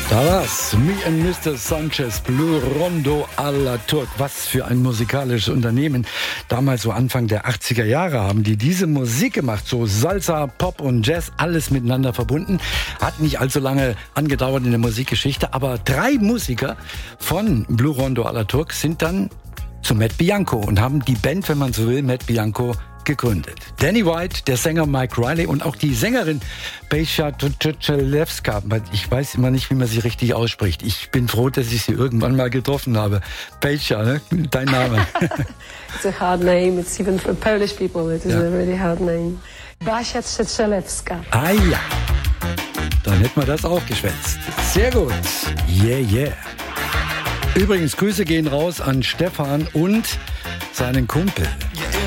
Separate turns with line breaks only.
Da war's. Me and Mr. Sanchez, Blue Rondo a la Turk. Was für ein musikalisches Unternehmen. Damals so Anfang der 80er Jahre haben die diese Musik gemacht. So Salsa, Pop und Jazz, alles miteinander verbunden. Hat nicht allzu lange angedauert in der Musikgeschichte. Aber 3 Musiker von Blue Rondo a la Turk sind dann zu Matt Bianco und haben die Band, wenn man so will, Matt Bianco gegründet. Danny White, der Sänger Mike Riley und auch die Sängerin Bejsha Tchelewska. Ich weiß immer nicht, wie man sie richtig ausspricht. Ich bin froh, dass ich sie irgendwann mal getroffen habe. Bejsha, ne? Dein Name.
It's a hard name. It's even for Polish people. It is a really hard name. Bejsha Tchelewska.
Ah ja, dann hätten wir das auch geschwätzt. Sehr gut. Yeah, yeah. Übrigens, Grüße gehen raus an Stefan und seinen Kumpel.